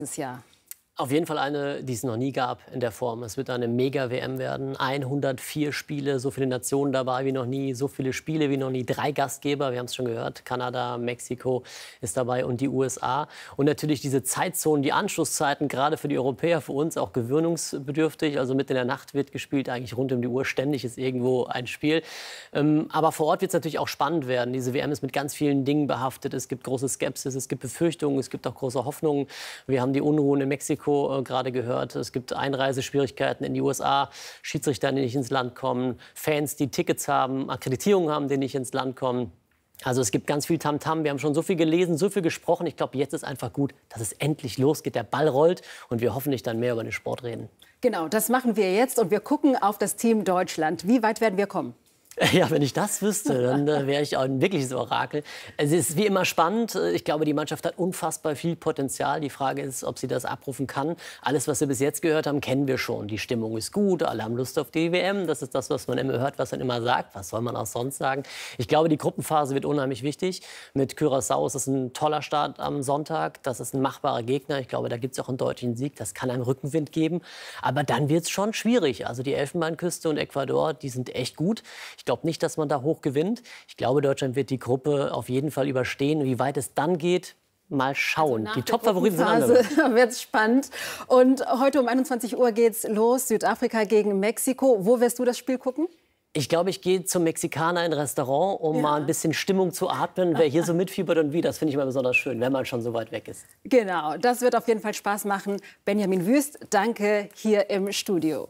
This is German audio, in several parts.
dieses Jahr? Auf jeden Fall eine, die es noch nie gab in der Form. Es wird eine Mega-WM werden. 104 Spiele, so viele Nationen dabei wie noch nie, so viele Spiele wie noch nie. 3 Gastgeber, wir haben es schon gehört. Kanada, Mexiko ist dabei und die USA. Und natürlich diese Zeitzonen, die Anschlusszeiten, gerade für die Europäer, für uns auch gewöhnungsbedürftig. Also mitten in der Nacht wird gespielt, eigentlich rund um die Uhr. Ständig ist irgendwo ein Spiel. Aber vor Ort wird es natürlich auch spannend werden. Diese WM ist mit ganz vielen Dingen behaftet. Es gibt große Skepsis, es gibt Befürchtungen, es gibt auch große Hoffnungen. Wir haben die Unruhen in Mexiko gerade gehört. Es gibt Einreiseschwierigkeiten in die USA, Schiedsrichter, die nicht ins Land kommen, Fans, die Tickets haben, Akkreditierungen haben, die nicht ins Land kommen. Also es gibt ganz viel Tamtam. Wir haben schon so viel gelesen, so viel gesprochen. Ich glaube, jetzt ist einfach gut, dass es endlich losgeht. Der Ball rollt und wir hoffentlich dann mehr über den Sport reden. Genau, das machen wir jetzt und wir gucken auf das Team Deutschland. Wie weit werden wir kommen? Ja, wenn ich das wüsste, dann wäre ich auch ein wirkliches Orakel. Es ist wie immer spannend. Ich glaube, die Mannschaft hat unfassbar viel Potenzial. Die Frage ist, ob sie das abrufen kann. Alles, was wir bis jetzt gehört haben, kennen wir schon. Die Stimmung ist gut, alle haben Lust auf die WM. Das ist das, was man immer hört, was man immer sagt. Was soll man auch sonst sagen? Ich glaube, die Gruppenphase wird unheimlich wichtig. Mit Curaçao ist es ein toller Start am Sonntag. Das ist ein machbarer Gegner. Ich glaube, da gibt es auch einen deutlichen Sieg. Das kann einen Rückenwind geben. Aber dann wird es schon schwierig. Also die Elfenbeinküste und Ecuador, die sind echt gut. Ich glaube nicht, dass man da hoch gewinnt. Ich glaube, Deutschland wird die Gruppe auf jeden Fall überstehen. Wie weit es dann geht, mal schauen. Also die Top-Favoriten sind andere. Wird spannend. Und heute um 21 Uhr geht's los. Südafrika gegen Mexiko. Wo wirst du das Spiel gucken? Ich glaube, ich gehe zum Mexikaner in ein Restaurant, um mal ein bisschen Stimmung zu atmen. Wer hier so mitfiebert und wie, das finde ich immer besonders schön, wenn man schon so weit weg ist. Genau, das wird auf jeden Fall Spaß machen. Benjamin Wüst, danke hier im Studio.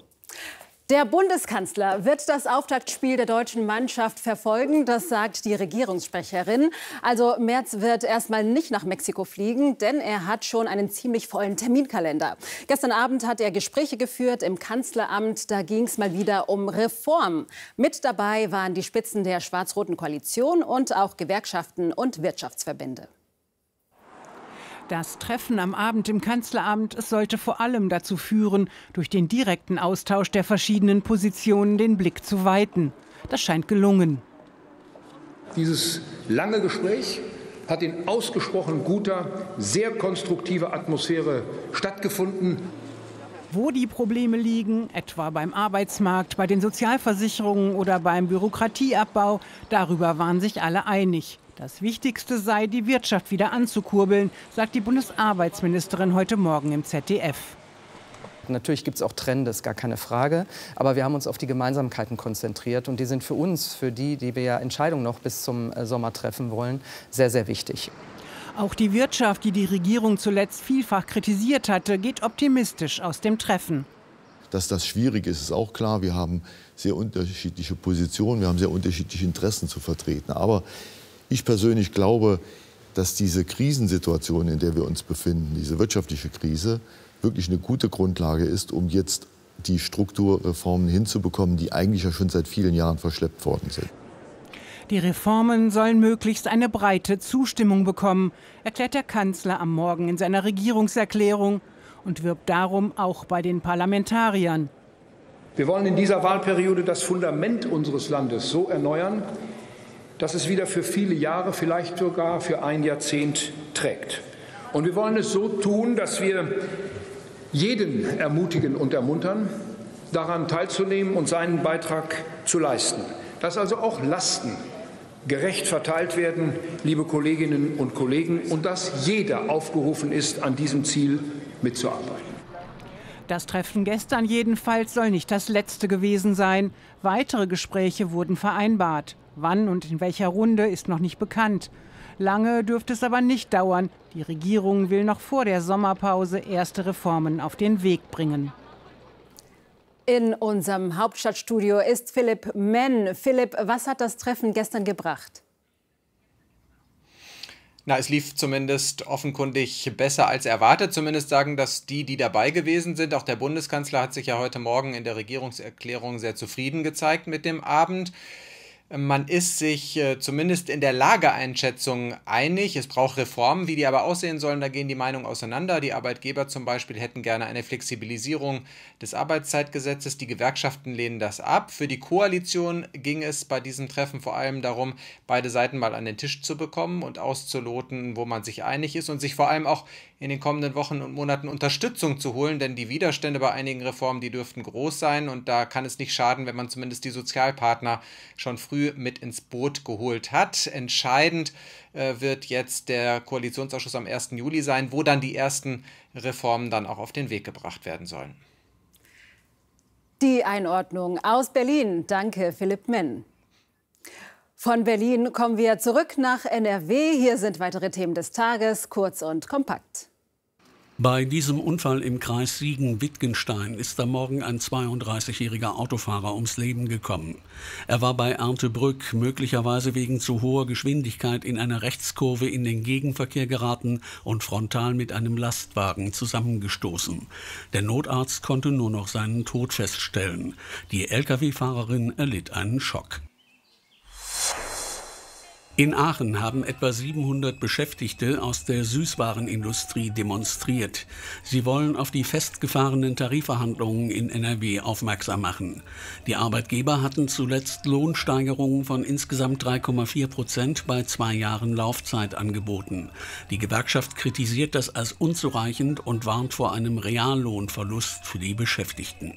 Der Bundeskanzler wird das Auftaktspiel der deutschen Mannschaft verfolgen, das sagt die Regierungssprecherin. Also Merz wird erstmal nicht nach Mexiko fliegen, denn er hat schon einen ziemlich vollen Terminkalender. Gestern Abend hat er Gespräche geführt im Kanzleramt, da ging es mal wieder um Reform. Mit dabei waren die Spitzen der schwarz-roten Koalition und auch Gewerkschaften und Wirtschaftsverbände. Das Treffen am Abend im Kanzleramt sollte vor allem dazu führen, durch den direkten Austausch der verschiedenen Positionen den Blick zu weiten. Das scheint gelungen. Dieses lange Gespräch hat in ausgesprochen guter, sehr konstruktiver Atmosphäre stattgefunden. Wo die Probleme liegen, etwa beim Arbeitsmarkt, bei den Sozialversicherungen oder beim Bürokratieabbau, darüber waren sich alle einig. Das Wichtigste sei, die Wirtschaft wieder anzukurbeln, sagt die Bundesarbeitsministerin heute Morgen im ZDF. Natürlich gibt es auch Trends, gar keine Frage. Aber wir haben uns auf die Gemeinsamkeiten konzentriert. Und die sind für uns, für die wir ja Entscheidungen noch bis zum Sommer treffen wollen, sehr, sehr wichtig. Auch die Wirtschaft, die die Regierung zuletzt vielfach kritisiert hatte, geht optimistisch aus dem Treffen. Dass das schwierig ist, ist auch klar. Wir haben sehr unterschiedliche Positionen, wir haben sehr unterschiedliche Interessen zu vertreten. Aber ich persönlich glaube, dass diese Krisensituation, in der wir uns befinden, diese wirtschaftliche Krise, wirklich eine gute Grundlage ist, um jetzt die Strukturreformen hinzubekommen, die eigentlich ja schon seit vielen Jahren verschleppt worden sind. Die Reformen sollen möglichst eine breite Zustimmung bekommen, erklärt der Kanzler am Morgen in seiner Regierungserklärung und wirbt darum auch bei den Parlamentariern. Wir wollen in dieser Wahlperiode das Fundament unseres Landes so erneuern, dass es wieder für viele Jahre, vielleicht sogar für ein Jahrzehnt trägt. Und wir wollen es so tun, dass wir jeden ermutigen und ermuntern, daran teilzunehmen und seinen Beitrag zu leisten. Dass also auch Lasten gerecht verteilt werden, liebe Kolleginnen und Kollegen, und dass jeder aufgerufen ist, an diesem Ziel mitzuarbeiten. Das Treffen gestern jedenfalls soll nicht das letzte gewesen sein. Weitere Gespräche wurden vereinbart. Wann und in welcher Runde ist noch nicht bekannt. Lange dürfte es aber nicht dauern. Die Regierung will noch vor der Sommerpause erste Reformen auf den Weg bringen. In unserem Hauptstadtstudio ist Philipp Menn. Philipp, was hat das Treffen gestern gebracht? Na, es lief zumindest offenkundig besser als erwartet. Zumindest sagen das die dabei gewesen sind. Auch der Bundeskanzler hat sich ja heute Morgen in der Regierungserklärung sehr zufrieden gezeigt mit dem Abend. Man ist sich zumindest in der Lageeinschätzung einig. Es braucht Reformen. Wie die aber aussehen sollen, da gehen die Meinungen auseinander. Die Arbeitgeber zum Beispiel hätten gerne eine Flexibilisierung des Arbeitszeitgesetzes. Die Gewerkschaften lehnen das ab. Für die Koalition ging es bei diesem Treffen vor allem darum, beide Seiten mal an den Tisch zu bekommen und auszuloten, wo man sich einig ist und sich vor allem auch in den kommenden Wochen und Monaten Unterstützung zu holen, denn die Widerstände bei einigen Reformen, die dürften groß sein und da kann es nicht schaden, wenn man zumindest die Sozialpartner schon früh mit ins Boot geholt hat. Entscheidend wird jetzt der Koalitionsausschuss am 1. Juli sein, wo dann die ersten Reformen dann auch auf den Weg gebracht werden sollen. Die Einordnung aus Berlin. Danke, Philipp Menn. Von Berlin kommen wir zurück nach NRW. Hier sind weitere Themen des Tages, kurz und kompakt. Bei diesem Unfall im Kreis Siegen-Wittgenstein ist am Morgen ein 32-jähriger Autofahrer ums Leben gekommen. Er war bei Erndtebrück möglicherweise wegen zu hoher Geschwindigkeit in einer Rechtskurve in den Gegenverkehr geraten und frontal mit einem Lastwagen zusammengestoßen. Der Notarzt konnte nur noch seinen Tod feststellen. Die Lkw-Fahrerin erlitt einen Schock. In Aachen haben etwa 700 Beschäftigte aus der Süßwarenindustrie demonstriert. Sie wollen auf die festgefahrenen Tarifverhandlungen in NRW aufmerksam machen. Die Arbeitgeber hatten zuletzt Lohnsteigerungen von insgesamt 3,4% bei 2 Jahren Laufzeit angeboten. Die Gewerkschaft kritisiert das als unzureichend und warnt vor einem Reallohnverlust für die Beschäftigten.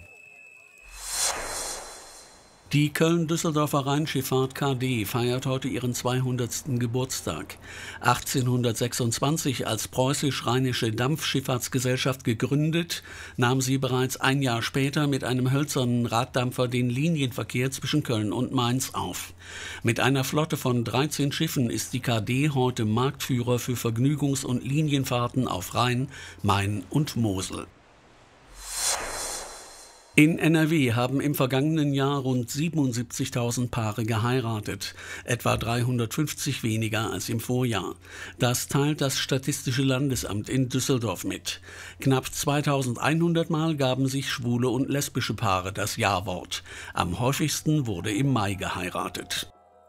Die Köln-Düsseldorfer Rheinschifffahrt KD feiert heute ihren 200. Geburtstag. 1826 als Preußisch-Rheinische Dampfschifffahrtsgesellschaft gegründet, nahm sie bereits ein Jahr später mit einem hölzernen Raddampfer den Linienverkehr zwischen Köln und Mainz auf. Mit einer Flotte von 13 Schiffen ist die KD heute Marktführer für Vergnügungs- und Linienfahrten auf Rhein, Main und Mosel. In NRW haben im vergangenen Jahr rund 77.000 Paare geheiratet, etwa 350 weniger als im Vorjahr. Das teilt das Statistische Landesamt in Düsseldorf mit. Knapp 2.100 Mal gaben sich schwule und lesbische Paare das Ja-Wort. Am häufigsten wurde im Mai geheiratet.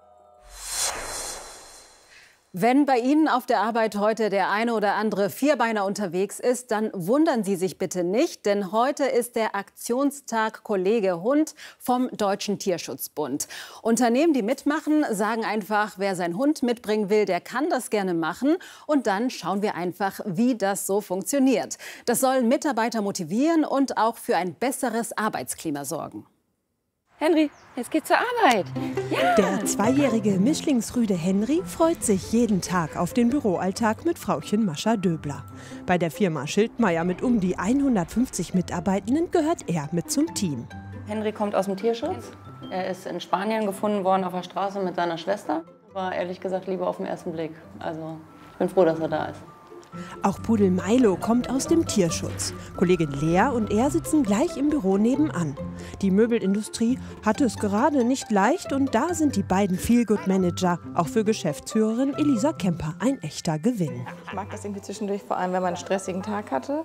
Wenn bei Ihnen auf der Arbeit heute der eine oder andere Vierbeiner unterwegs ist, dann wundern Sie sich bitte nicht, denn heute ist der Aktionstag Kollege Hund vom Deutschen Tierschutzbund. Unternehmen, die mitmachen, sagen einfach, wer seinen Hund mitbringen will, der kann das gerne machen. Und dann schauen wir einfach, wie das so funktioniert. Das soll Mitarbeiter motivieren und auch für ein besseres Arbeitsklima sorgen. Henry, jetzt geht's zur Arbeit. Ja. Der 2-jährige Mischlingsrüde Henry freut sich jeden Tag auf den Büroalltag mit Frauchen Mascha Döbler. Bei der Firma Schildmeier mit um die 150 Mitarbeitenden gehört er mit zum Team. Henry kommt aus dem Tierschutz. Er ist in Spanien gefunden worden auf der Straße mit seiner Schwester. War ehrlich gesagt Liebe auf den ersten Blick. Also ich bin froh, dass er da ist. Auch Pudel Milo kommt aus dem Tierschutz. Kollegin Lea und er sitzen gleich im Büro nebenan. Die Möbelindustrie hatte es gerade nicht leicht und da sind die beiden Feelgood-Manager auch für Geschäftsführerin Elisa Kemper ein echter Gewinn. Ich mag das irgendwie zwischendurch, vor allem wenn man einen stressigen Tag hatte.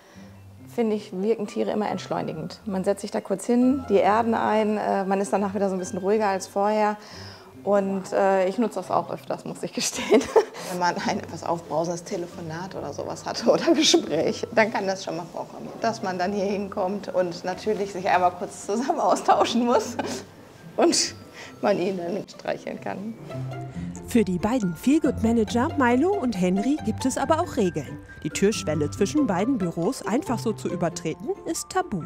Finde ich, wirken Tiere immer entschleunigend. Man setzt sich da kurz hin, die erden ein, man ist danach wieder so ein bisschen ruhiger als vorher. Und ich nutze das auch öfters, muss ich gestehen. Wenn man ein etwas aufbrausendes Telefonat oder sowas hatte oder Gespräch, dann kann das schon mal vorkommen, dass man dann hier hinkommt und natürlich sich einmal kurz zusammen austauschen muss und man ihn dann streicheln kann. Für die beiden Feelgood-Manager Milo und Henry gibt es aber auch Regeln. Die Türschwelle zwischen beiden Büros einfach so zu übertreten, ist tabu.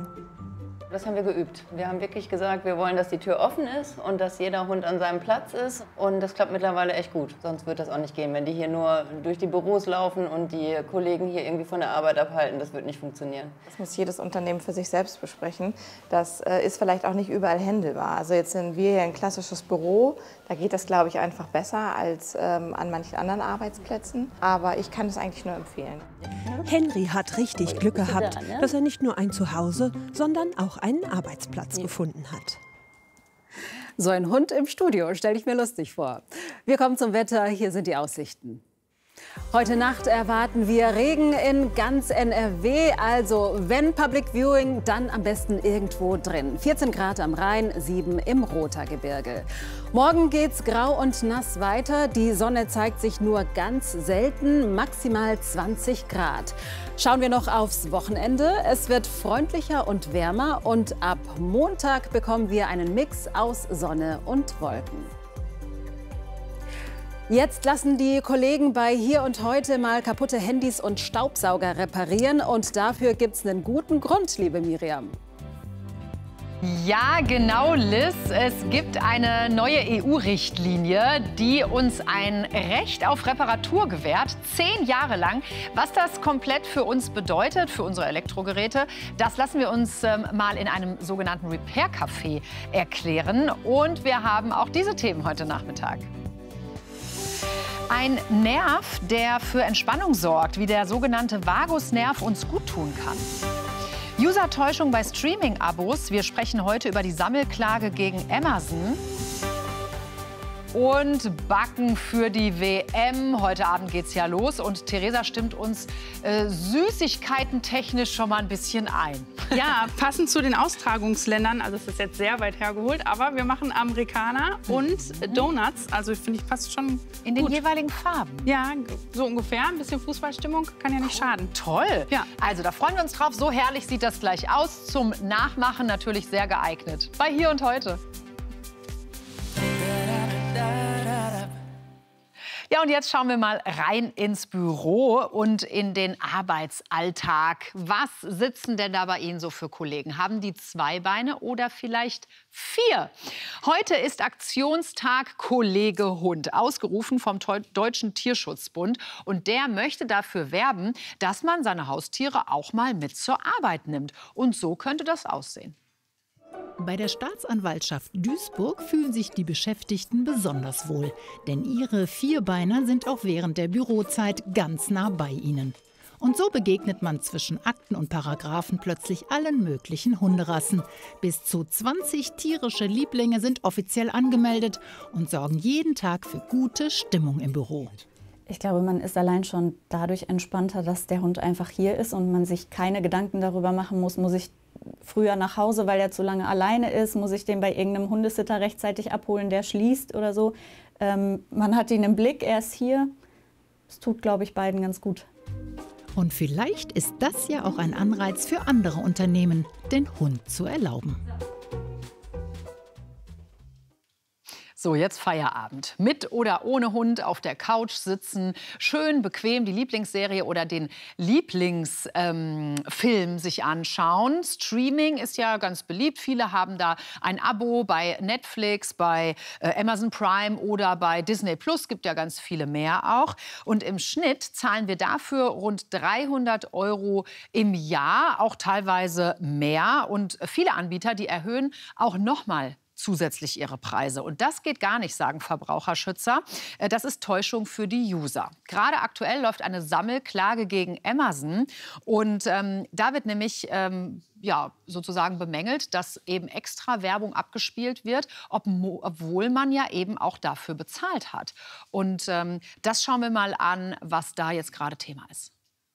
Das haben wir geübt. Wir haben wirklich gesagt, wir wollen, dass die Tür offen ist und dass jeder Hund an seinem Platz ist. Und das klappt mittlerweile echt gut. Sonst wird das auch nicht gehen. Wenn die hier nur durch die Büros laufen und die Kollegen hier irgendwie von der Arbeit abhalten, das wird nicht funktionieren. Das muss jedes Unternehmen für sich selbst besprechen. Das ist vielleicht auch nicht überall händelbar. Also jetzt sind wir hier ein klassisches Büro. Da geht das, glaube ich, einfach besser als an manchen anderen Arbeitsplätzen. Aber ich kann es eigentlich nur empfehlen. Henry hat richtig Glück gehabt, dass er nicht nur ein Zuhause, sondern auch einen Arbeitsplatz gefunden hat. So ein Hund im Studio, stelle ich mir lustig vor. Wir kommen zum Wetter, hier sind die Aussichten. Heute Nacht erwarten wir Regen in ganz NRW. Also wenn Public Viewing, dann am besten irgendwo drin. 14 Grad am Rhein, 7 im Rothaargebirge. Morgen geht's grau und nass weiter. Die Sonne zeigt sich nur ganz selten, maximal 20 Grad. Schauen wir noch aufs Wochenende. Es wird freundlicher und wärmer und ab Montag bekommen wir einen Mix aus Sonne und Wolken. Jetzt lassen die Kollegen bei Hier und Heute mal kaputte Handys und Staubsauger reparieren. Und dafür gibt es einen guten Grund, liebe Miriam. Ja, genau, Liz. Es gibt eine neue EU-Richtlinie, die uns ein Recht auf Reparatur gewährt, 10 Jahre lang. Was das komplett für uns bedeutet, für unsere Elektrogeräte, das lassen wir uns mal in einem sogenannten Repair-Café erklären. Und wir haben auch diese Themen heute Nachmittag. Ein Nerv, der für Entspannung sorgt, wie der sogenannte Vagusnerv uns gut tun kann. User-Täuschung bei Streaming-Abos. Wir sprechen heute über die Sammelklage gegen Amazon. Und Backen für die WM. Heute Abend geht's ja los. Und Theresa stimmt uns süßigkeiten-technisch schon mal ein bisschen ein. Ja, passend zu den Austragungsländern. Also es ist jetzt sehr weit hergeholt. Aber wir machen Amerikaner und Donuts. Also finde ich passt schon in den jeweiligen Farben. Ja, so ungefähr. Ein bisschen Fußballstimmung kann ja nicht schaden. Toll. Ja. Also da freuen wir uns drauf. So herrlich sieht das gleich aus. Zum Nachmachen natürlich sehr geeignet. Bei Hier und Heute. Ja, und jetzt schauen wir mal rein ins Büro und in den Arbeitsalltag. Was sitzen denn da bei Ihnen so für Kollegen? Haben die 2 Beine oder vielleicht 4? Heute ist Aktionstag Kollege Hund, ausgerufen vom Deutschen Tierschutzbund. Und der möchte dafür werben, dass man seine Haustiere auch mal mit zur Arbeit nimmt. Und so könnte das aussehen. Bei der Staatsanwaltschaft Duisburg fühlen sich die Beschäftigten besonders wohl. Denn ihre Vierbeiner sind auch während der Bürozeit ganz nah bei ihnen. Und so begegnet man zwischen Akten und Paragraphen plötzlich allen möglichen Hunderassen. Bis zu 20 tierische Lieblinge sind offiziell angemeldet und sorgen jeden Tag für gute Stimmung im Büro. Ich glaube, man ist allein schon dadurch entspannter, dass der Hund einfach hier ist und man sich keine Gedanken darüber machen muss, muss ich früher nach Hause, weil er zu lange alleine ist, muss ich den bei irgendeinem Hundesitter rechtzeitig abholen, der schließt oder so. Man hat ihn im Blick, er ist hier. Es tut, glaube ich, beiden ganz gut. Und vielleicht ist das ja auch ein Anreiz für andere Unternehmen, den Hund zu erlauben. So, jetzt Feierabend. Mit oder ohne Hund auf der Couch sitzen, schön bequem die Lieblingsserie oder den Lieblingsfilm sich anschauen. Streaming ist ja ganz beliebt. Viele haben da ein Abo bei Netflix, bei Amazon Prime oder bei Disney Plus. Gibt ja ganz viele mehr auch. Und im Schnitt zahlen wir dafür rund 300 € im Jahr, auch teilweise mehr. Und viele Anbieter, die erhöhen auch noch mal zusätzlich ihre Preise. Und das geht gar nicht, sagen Verbraucherschützer. Das ist Täuschung für die User. Gerade aktuell läuft eine Sammelklage gegen Amazon. Und da wird nämlich ja, sozusagen bemängelt, dass eben extra Werbung abgespielt wird, obwohl man ja eben auch dafür bezahlt hat. Und das schauen wir mal an, was da jetzt gerade Thema ist.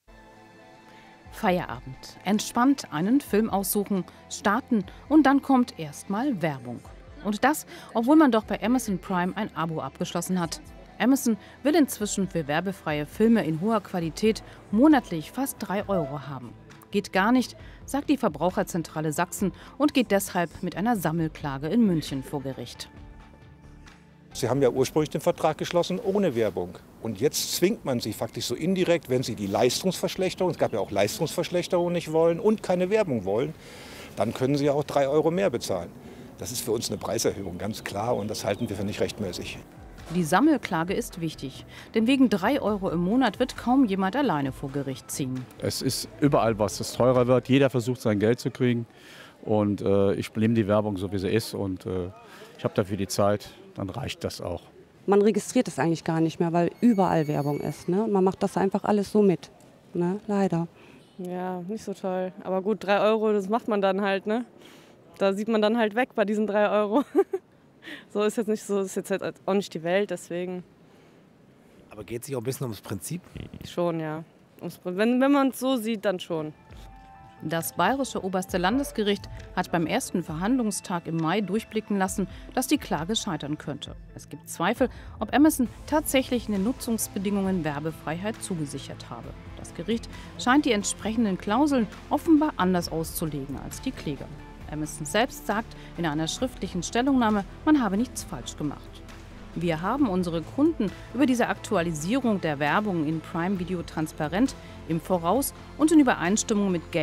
Feierabend. Entspannt einen Film aussuchen, starten und dann kommt erstmal Werbung. Und das, obwohl man doch bei Amazon Prime ein Abo abgeschlossen hat. Amazon will inzwischen für werbefreie Filme in hoher Qualität monatlich fast 3 € haben. Geht gar nicht, sagt die Verbraucherzentrale Sachsen und geht deshalb mit einer Sammelklage in München vor Gericht. Sie haben ja ursprünglich den Vertrag geschlossen ohne Werbung. Und jetzt zwingt man sie faktisch so indirekt, wenn sie die Leistungsverschlechterung, es gab ja auch Leistungsverschlechterung, nicht wollen und keine Werbung wollen, dann können sie ja auch 3 € mehr bezahlen. Das ist für uns eine Preiserhöhung, ganz klar, und das halten wir für nicht rechtmäßig. Die Sammelklage ist wichtig, denn wegen 3 € im Monat wird kaum jemand alleine vor Gericht ziehen. Es ist überall was, das teurer wird. Jeder versucht, sein Geld zu kriegen. Und ich nehme die Werbung so, wie sie ist. Und ich habe dafür die Zeit, dann reicht das auch. Man registriert es eigentlich gar nicht mehr, weil überall Werbung ist. Ne? Man macht das einfach alles so mit, ne? Leider. Ja, nicht so toll. Aber gut, 3 €, das macht man dann halt, ne? Da sieht man dann halt weg bei diesen 3 €. So ist jetzt nicht so, ist jetzt halt auch nicht die Welt, deswegen. Aber geht es sich auch ein bisschen ums Prinzip? Schon, ja. Wenn man es so sieht, dann schon. Das Bayerische Oberste Landesgericht hat beim ersten Verhandlungstag im Mai durchblicken lassen, dass die Klage scheitern könnte. Es gibt Zweifel, ob Amazon tatsächlich in den Nutzungsbedingungen Werbefreiheit zugesichert habe. Das Gericht scheint die entsprechenden Klauseln offenbar anders auszulegen als die Kläger. Amazon selbst sagt in einer schriftlichen Stellungnahme, man habe nichts falsch gemacht. Wir haben unsere Kunden über diese Aktualisierung der Werbung in Prime Video transparent, im Voraus und in Übereinstimmung mit